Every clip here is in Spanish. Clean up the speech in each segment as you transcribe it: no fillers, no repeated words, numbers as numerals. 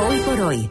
Hoy por hoy.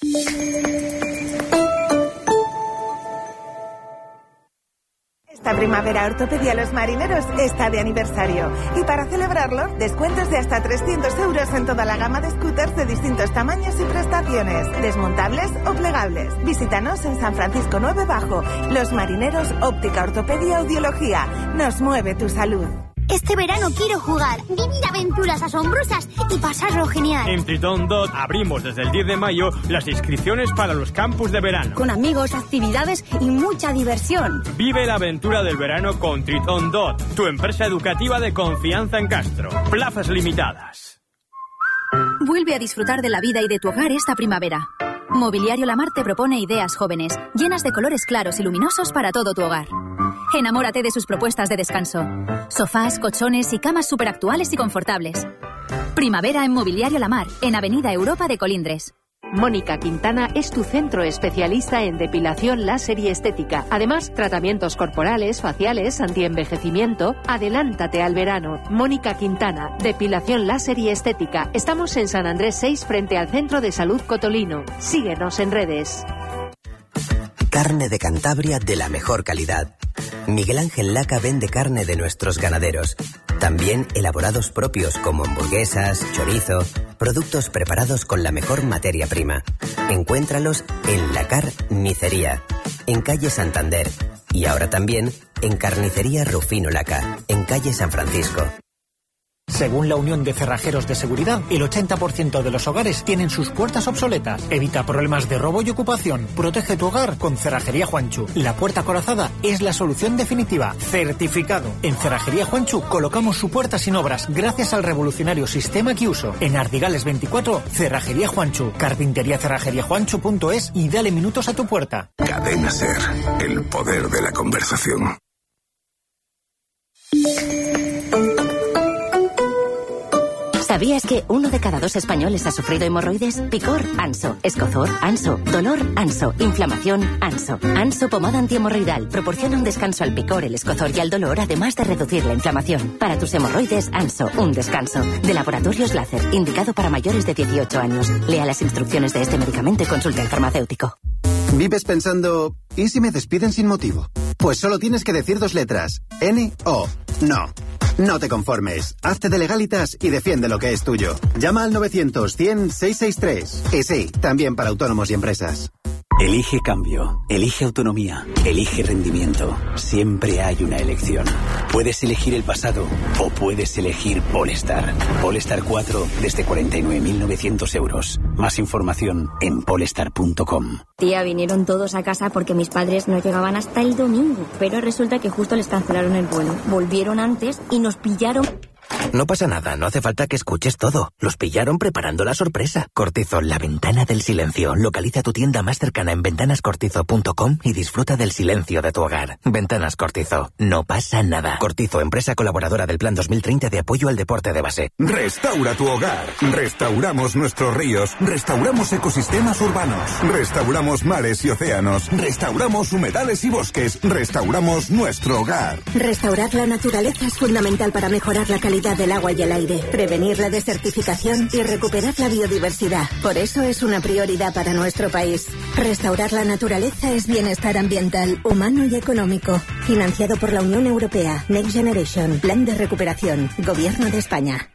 Esta primavera Ortopedia Los Marineros está de aniversario y para celebrarlo, descuentos de hasta 300 euros en toda la gama de scooters de distintos tamaños y prestaciones, desmontables o plegables. Visítanos en San Francisco 9 Bajo. Los Marineros, óptica, ortopedia, audiología. Nos mueve tu salud. Este verano quiero jugar, vivir aventuras asombrosas y pasarlo genial. En Tritón Dot abrimos desde el 10 de mayo las inscripciones para los campus de verano. Con amigos, actividades y mucha diversión. Vive la aventura del verano con Tritón Dot, tu empresa educativa de confianza en Castro. Plazas limitadas. Vuelve a disfrutar de la vida y de tu hogar esta primavera. Mobiliario Lamar te propone ideas jóvenes, llenas de colores claros y luminosos para todo tu hogar. Enamórate de sus propuestas de descanso. Sofás, colchones y camas superactuales y confortables. Primavera en Mobiliario Lamar, en Avenida Europa de Colindres. Mónica Quintana es tu centro especialista en depilación láser y estética. Además, tratamientos corporales, faciales, antienvejecimiento. Adelántate al verano. Mónica Quintana, depilación láser y estética. Estamos en San Andrés 6 frente al Centro de Salud Cotolino. Síguenos en redes. Carne de Cantabria de la mejor calidad. Miguel Ángel Laca vende carne de nuestros ganaderos. También elaborados propios como hamburguesas, chorizo, productos preparados con la mejor materia prima. Encuéntralos en La Carnicería, en calle Santander. Y ahora también en Carnicería Rufino Laca, en calle San Francisco. Según la Unión de Cerrajeros de Seguridad, el 80% de los hogares tienen sus puertas obsoletas. Evita problemas de robo y ocupación. Protege tu hogar con Cerrajería Juanchu. La puerta acorazada es la solución definitiva. Certificado. En Cerrajería Juanchu colocamos su puerta sin obras gracias al revolucionario sistema Kiuso. En Ardigales 24, Cerrajería Juanchu. Carpinteríacerrajeriajuanchu.es y dale minutos a tu puerta. Cadena Ser. El poder de la conversación. ¿Sabías que 1 de cada 2 españoles ha sufrido hemorroides? Picor, Anso. Escozor, Anso. Dolor, Anso. Inflamación, Anso. Anso pomada antihemorroidal proporciona un descanso al picor, el escozor y al dolor, además de reducir la inflamación. Para tus hemorroides, Anso, un descanso. De Laboratorios Láser, indicado para mayores de 18 años. Lea las instrucciones de este medicamento y consulte al farmacéutico. ¿Vives pensando, ¿y si me despiden sin motivo? Pues solo tienes que decir 2 letras. N-O. No. No te conformes. Hazte de Legalitas y defiende lo que es tuyo. Llama al 900-100-663. Y sí, también para autónomos y empresas. Elige cambio, elige autonomía, elige rendimiento. Siempre hay una elección. Puedes elegir el pasado o puedes elegir Polestar. Polestar 4 desde 49.900 euros. Más información en polestar.com. Tía, vinieron todos a casa porque mis padres no llegaban hasta el domingo. Pero resulta que justo les cancelaron el vuelo. Volvieron antes y nos pillaron. No pasa nada, no hace falta que escuches todo. Los pillaron preparando la sorpresa. Cortizo, la ventana del silencio. Localiza tu tienda más cercana en ventanascortizo.com y disfruta del silencio de tu hogar. Ventanas Cortizo, no pasa nada. Cortizo, empresa colaboradora del Plan 2030 de apoyo al deporte de base. Restaura tu hogar. Restauramos nuestros ríos. Restauramos ecosistemas urbanos. Restauramos mares y océanos. Restauramos humedales y bosques. Restauramos nuestro hogar. Restaurar la naturaleza es fundamental para mejorar la calidad del agua y el aire, prevenir la desertificación y recuperar la biodiversidad. Por eso es una prioridad para nuestro país. Restaurar la naturaleza es bienestar ambiental, humano y económico. Financiado por la Unión Europea. Next Generation. Plan de recuperación. Gobierno de España.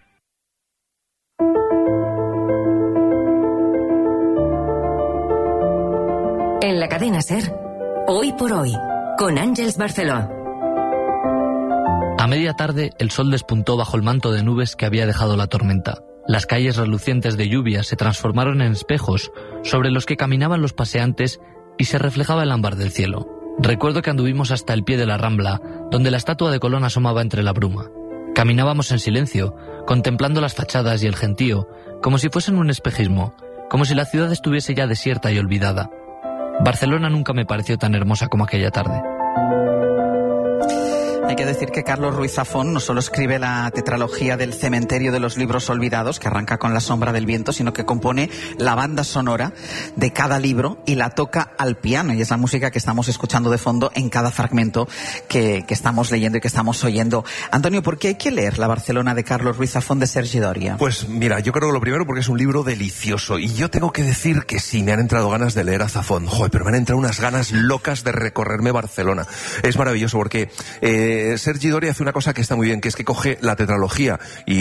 En la cadena SER, Hoy por Hoy, con Àngels Barceló. A media tarde, el sol despuntó bajo el manto de nubes que había dejado la tormenta. Las calles relucientes de lluvia se transformaron en espejos sobre los que caminaban los paseantes y se reflejaba el ámbar del cielo. Recuerdo que anduvimos hasta el pie de la Rambla, donde la estatua de Colón asomaba entre la bruma. Caminábamos en silencio, contemplando las fachadas y el gentío, como si fuesen un espejismo, como si la ciudad estuviese ya desierta y olvidada. Barcelona nunca me pareció tan hermosa como aquella tarde. hay que decir que Carlos Ruiz Zafón no solo escribe la tetralogía del Cementerio de los Libros Olvidados, que arranca con La sombra del viento, sino que compone la banda sonora de cada libro y la toca al piano, y es la música que estamos escuchando de fondo en cada fragmento que estamos leyendo y que estamos oyendo. Antonio, ¿por qué hay que leer La Barcelona de Carlos Ruiz Zafón de Sergi Doria? Pues mira, yo creo que lo primero porque es un libro delicioso, y yo tengo que decir que sí, me han entrado ganas de leer a Zafón. Joder, pero me han entrado unas ganas locas de recorrerme Barcelona. Es maravilloso porque Sergi Doria hace una cosa que está muy bien, que es que coge la tetralogía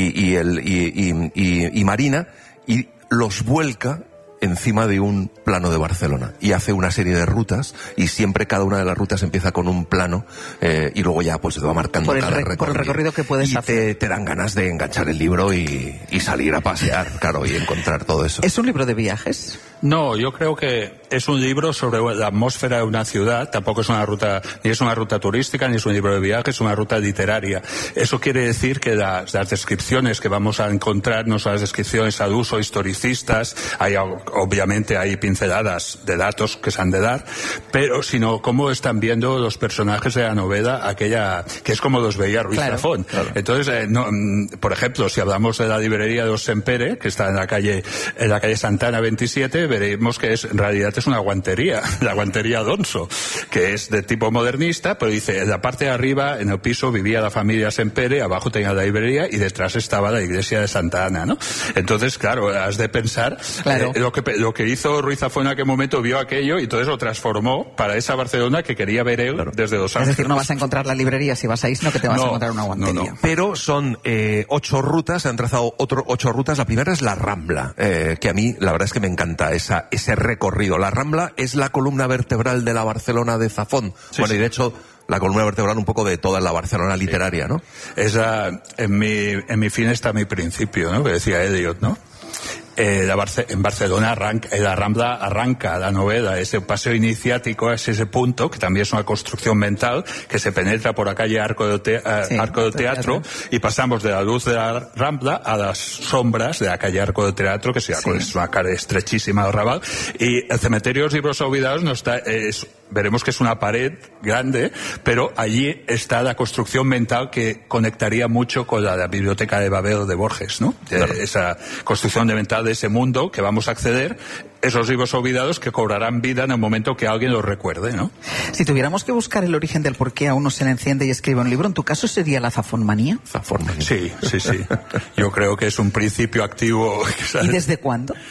y Marina y los vuelca encima de un plano de Barcelona y hace una serie de rutas, y siempre cada una de las rutas empieza con un plano y luego ya pues te va marcando por el recorrido que puedes hacer. Te dan ganas de enganchar el libro y salir a pasear, claro, y encontrar todo eso. ¿Es un libro de viajes? No, yo creo que es un libro sobre la atmósfera de una ciudad. Tampoco es una ruta, ni es una ruta turística, ni es un libro de viajes, es una ruta literaria. Eso quiere decir que las descripciones que vamos a encontrar no son las descripciones al uso historicistas. Obviamente hay pinceladas de datos que se han de dar, pero sino cómo están viendo los personajes de la novela, aquella que es como los veía Ruiz Zafón. Claro. Entonces, por ejemplo, si hablamos de la librería de los Sempere, que está en la calle Santana 27, veremos que en realidad es una guantería, la guantería Donso, que es de tipo modernista, pero dice, en la parte de arriba, en el piso, vivía la familia Sempere, abajo tenía la librería y detrás estaba la iglesia de Santa Ana, ¿no? Entonces, claro, has de pensar lo que hizo Ruiz Zafón en aquel momento, vio aquello y entonces lo transformó para esa Barcelona que quería ver él desde Los Ángeles. Es decir, no vas a encontrar la librería si vas ahí, sino que te vas a encontrar una guantería. No. Pero son 8 rutas, se han trazado 8 rutas. La primera es la Rambla, que a mí la verdad es que me encanta ese recorrido. La Rambla es la columna vertebral de la Barcelona de Zafón. Sí, bueno, y de hecho la columna vertebral un poco de toda la Barcelona literaria, ¿no? En mi fin está mi principio, ¿no? Que decía Eliot, ¿no? En Barcelona la Rambla arranca la novela, ese paseo iniciático es ese punto, que también es una construcción mental, que se penetra por la calle Arco del Teatro, y pasamos de la luz de la Rambla a las sombras de la calle Arco del Teatro, que es una calle estrechísima del Raval, y el cementerio de los libros olvidados veremos que es una pared grande, pero allí está la construcción mental que conectaría mucho con la biblioteca de Babel de Borges, ¿no? Claro. Esa construcción mental de ese mundo que vamos a acceder, esos libros olvidados que cobrarán vida en el momento que alguien los recuerde, ¿no? Si tuviéramos que buscar el origen del por qué a uno se le enciende y escribe un libro, ¿en tu caso sería la zafonmanía? Sí. Yo creo que es un principio activo. ¿Y desde cuándo?